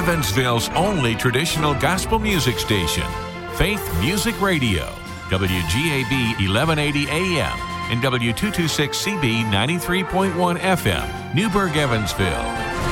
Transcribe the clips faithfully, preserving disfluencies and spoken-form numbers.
Evansville's only traditional gospel music station, Faith Music Radio, W G A B eleven eighty A M and W two twenty-six C B ninety-three point one F M, Newburgh, Evansville.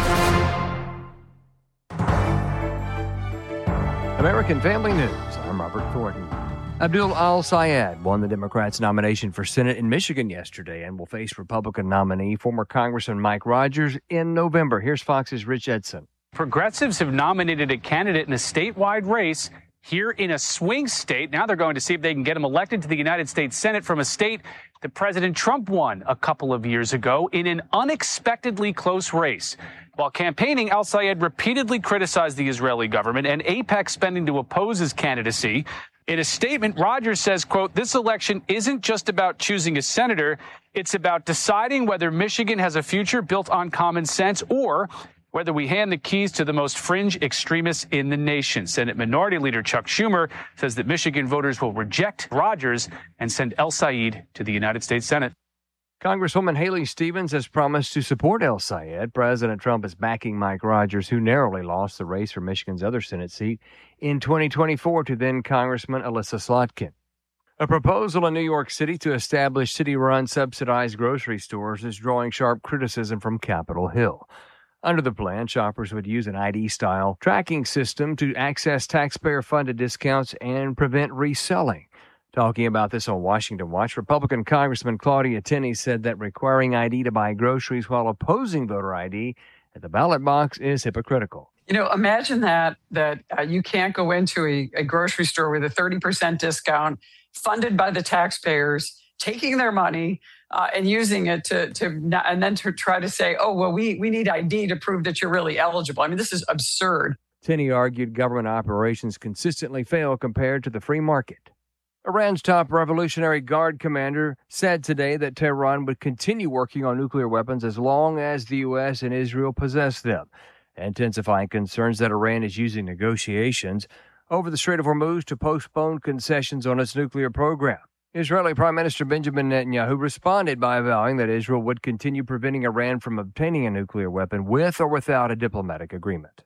American Family News. I'm Robert Thornton. Abdul Al-Sayed won the Democrats' nomination for Senate in Michigan yesterday and will face Republican nominee, former Congressman Mike Rogers, in November. Here's Fox's Rich Edson. Progressives have nominated a candidate in a statewide race here in a swing state. Now they're going to see if they can get him elected to the United States Senate from a state that President Trump won a couple of years ago in an unexpectedly close race. While campaigning, Al-Sayed repeatedly criticized the Israeli government and AIPAC spending to oppose his candidacy. In a statement, Rogers says, quote, "This election isn't just about choosing a senator. It's about deciding whether Michigan has a future built on common sense or whether we hand the keys to the most fringe extremists in the nation." Senate Minority Leader Chuck Schumer says that Michigan voters will reject Rogers and send El-Sayed to the United States Senate. Congresswoman Haley Stevens has promised to support El-Sayed. President Trump is backing Mike Rogers, who narrowly lost the race for Michigan's other Senate seat in twenty twenty-four to then-Congressman Alyssa Slotkin. A proposal in New York City to establish city-run subsidized grocery stores is drawing sharp criticism from Capitol Hill. Under the plan, shoppers would use an I D-style tracking system to access taxpayer-funded discounts and prevent reselling. Talking about this on Washington Watch, Republican Congressman Claudia Tenney said that requiring I D to buy groceries while opposing voter I D at the ballot box is hypocritical. You know, imagine that, that uh, you can't go into a, a grocery store with a thirty percent discount funded by the taxpayers, taking their money uh, and using it to, to not, and then to try to say, oh, well, we, we need I D to prove that you're really eligible. I mean, this is absurd. Tenney argued government operations consistently fail compared to the free market. Iran's top Revolutionary Guard commander said today that Tehran would continue working on nuclear weapons as long as the U S and Israel possess them, intensifying concerns that Iran is using negotiations over the Strait of Hormuz to postpone concessions on its nuclear program. Israeli Prime Minister Benjamin Netanyahu responded by vowing that Israel would continue preventing Iran from obtaining a nuclear weapon with or without a diplomatic agreement.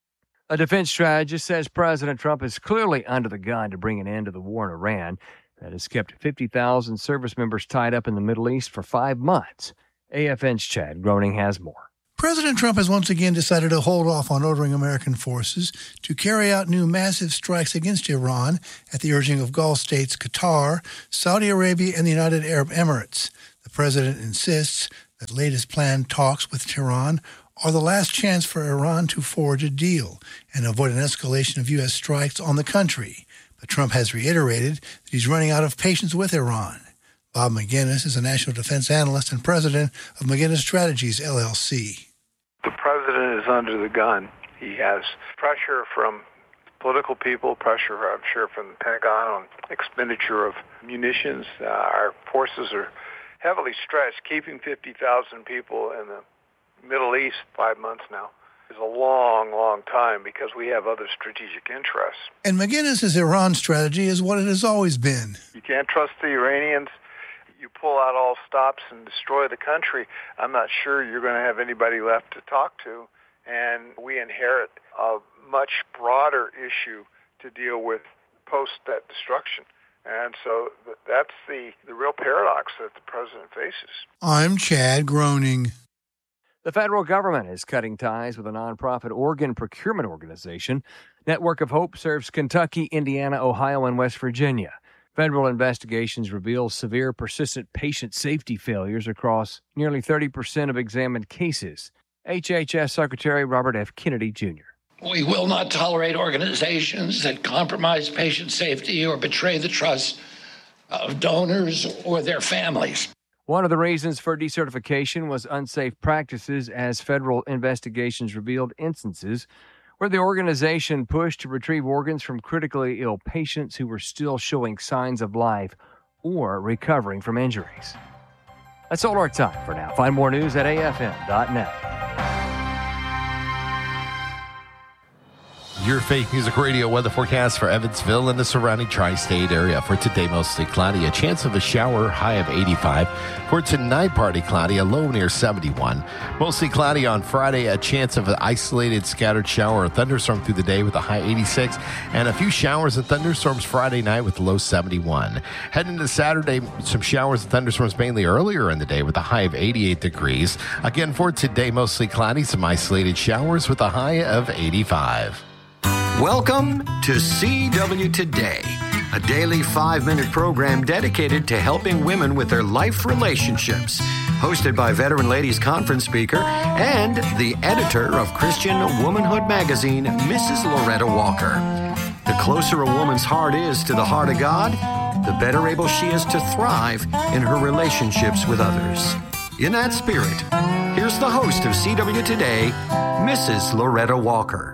A defense strategist says President Trump is clearly under the gun to bring an end to the war in Iran that has kept fifty thousand service members tied up in the Middle East for five months. A F N's Chad Groening has more. President Trump has once again decided to hold off on ordering American forces to carry out new massive strikes against Iran at the urging of Gulf states Qatar, Saudi Arabia, and the United Arab Emirates. The president insists that latest planned talks with Tehran are the last chance for Iran to forge a deal and avoid an escalation of U S strikes on the country. But Trump has reiterated that he's running out of patience with Iran. Bob McGinnis is a national defense analyst and president of McGinnis Strategies, L L C. The president is under the gun. He has pressure from political people, pressure, I'm sure, from the Pentagon on expenditure of munitions. Uh, our forces are heavily stretched. Keeping fifty thousand people in the Middle East five months now is a long, long time because we have other strategic interests. And McGinnis' Iran strategy is what it has always been. You can't trust the Iranians. You pull out all stops and destroy the country, I'm not sure you're going to have anybody left to talk to. And we inherit a much broader issue to deal with post that destruction. And so that's the, the real paradox that the president faces. I'm Chad Groening. The federal government is cutting ties with a nonprofit organ procurement organization. Network of Hope serves Kentucky, Indiana, Ohio, and West Virginia. Federal investigations reveal severe, persistent patient safety failures across nearly thirty percent of examined cases. H H S Secretary Robert F. Kennedy, Junior We will not tolerate organizations that compromise patient safety or betray the trust of donors or their families. One of the reasons for decertification was unsafe practices, as federal investigations revealed instances where the organization pushed to retrieve organs from critically ill patients who were still showing signs of life or recovering from injuries. That's all our time for now. Find more news at A F M dot net. your Faith Music Radio weather forecast for Evansville and the surrounding tri-state area. For today, mostly cloudy, a chance of a shower, high of eighty-five. For tonight, partly cloudy, a low near seventy-one. Mostly cloudy on Friday, a chance of an isolated scattered shower or thunderstorm through the day with a high eighty-six. And a few showers and thunderstorms Friday night with a low seventy-one. Heading into Saturday, some showers and thunderstorms mainly earlier in the day with a high of eighty-eight degrees. Again, for today, mostly cloudy, some isolated showers with a high of eighty-five. Welcome to C W Today, a daily five-minute program dedicated to helping women with their life relationships. Hosted by Veteran Ladies Conference speaker and the editor of Christian Womanhood magazine, Missus Loretta Walker. The closer a woman's heart is to the heart of God, the better able she is to thrive in her relationships with others. In that spirit, here's the host of C W Today, Missus Loretta Walker.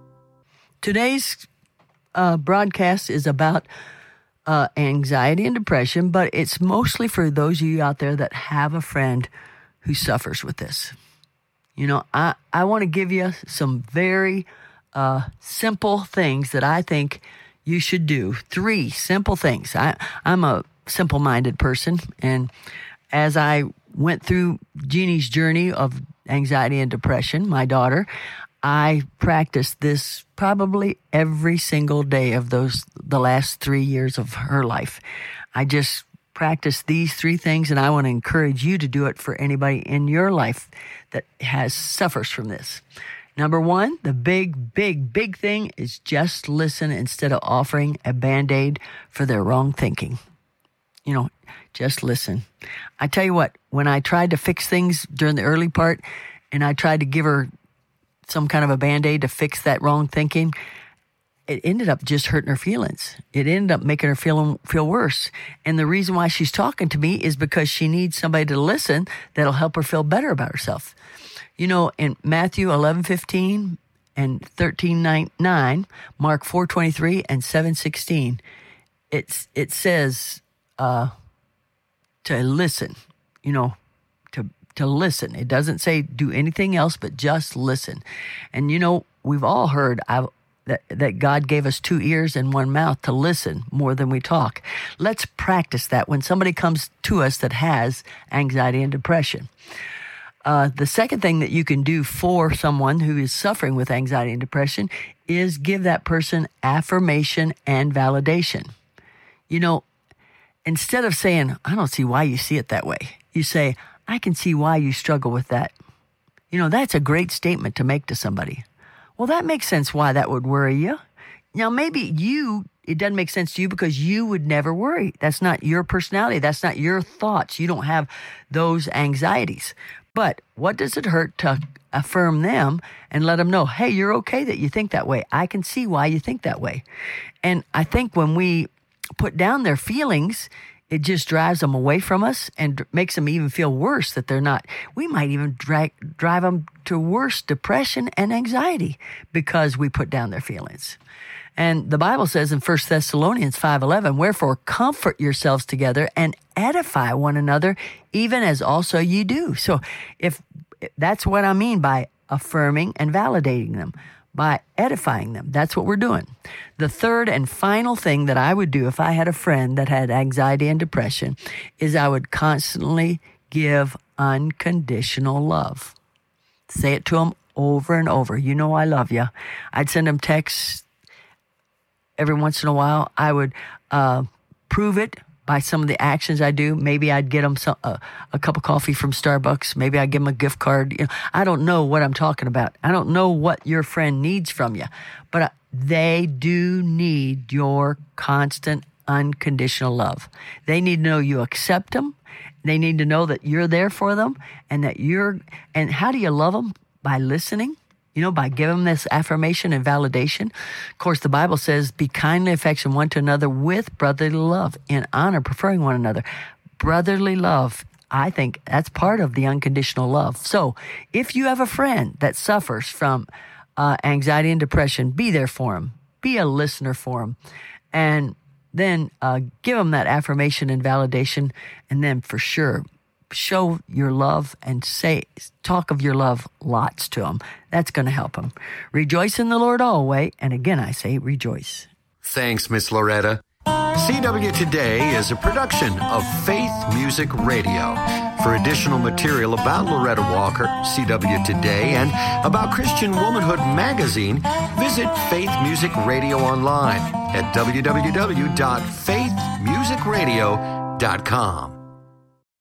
Today's uh, broadcast is about uh, anxiety and depression, but it's mostly for those of you out there that have a friend who suffers with this. You know, I, I want to give you some very uh, simple things that I think you should do. Three simple things. I, I'm a simple-minded person, and as I went through Jeannie's journey of anxiety and depression, my daughter, I practiced this probably every single day of those the last three years of her life. I just practiced these three things, and I want to encourage you to do it for anybody in your life that has suffers from this. Number one, the big, big, big thing is just listen instead of offering a Band-Aid for their wrong thinking. You know, just listen. I tell you what, when I tried to fix things during the early part, and I tried to give her some kind of a Band-Aid to fix that wrong thinking, it ended up just hurting her feelings. It ended up making her feel feel worse. And the reason why she's talking to me is because she needs somebody to listen that'll help her feel better about herself. You know, in Matthew eleven fifteen and thirteen nine, Mark four twenty-three and seven sixteen, it's it says uh, to listen. You know, to to listen. It doesn't say do anything else, but just listen. And you know, we've all heard I've, that, that God gave us two ears and one mouth to listen more than we talk. Let's practice that when somebody comes to us that has anxiety and depression. Uh, the second thing that you can do for someone who is suffering with anxiety and depression is give that person affirmation and validation. You know, instead of saying, I don't see why you see it that way, you say, I can see why you struggle with that. You know, that's a great statement to make to somebody. Well, that makes sense why that would worry you. Now, maybe you, it doesn't make sense to you because you would never worry. That's not your personality. That's not your thoughts. You don't have those anxieties. But what does it hurt to affirm them and let them know, hey, you're okay that you think that way. I can see why you think that way. And I think when we put down their feelings, it just drives them away from us and makes them even feel worse that they're not. We might even drag, drive them to worse depression and anxiety because we put down their feelings. And the Bible says in First Thessalonians five eleven, wherefore comfort yourselves together and edify one another, even as also you do. So if that's what I mean by affirming and validating them, by edifying them. That's what we're doing. The third and final thing that I would do if I had a friend that had anxiety and depression is I would constantly give unconditional love. Say it to them over and over. You know I love you. I'd send them texts every once in a while. I would uh, prove it by some of the actions I do. Maybe I'd get them some, uh, a cup of coffee from Starbucks. Maybe I'd give them a gift card. You know, I don't know what I'm talking about. I don't know what your friend needs from you, but uh, they do need your constant, unconditional love. They need to know you accept them. They need to know that you're there for them and that you're, and how do you love them? By listening. You know, by giving them this affirmation and validation. Of course, the Bible says, be kindly affectionate one to another with brotherly love, in honor, preferring one another. Brotherly love, I think that's part of the unconditional love. So if you have a friend that suffers from uh, anxiety and depression, be there for them. Be a listener for them. And then uh, give them that affirmation and validation. And then for sure, show your love and say, talk of your love lots to them. That's going to help them. Rejoice in the Lord always. And again, I say rejoice. Thanks, Miss Loretta. C W Today is a production of Faith Music Radio. For additional material about Loretta Walker, C W Today, and about Christian Womanhood Magazine, visit Faith Music Radio online at w w w dot faith music radio dot com.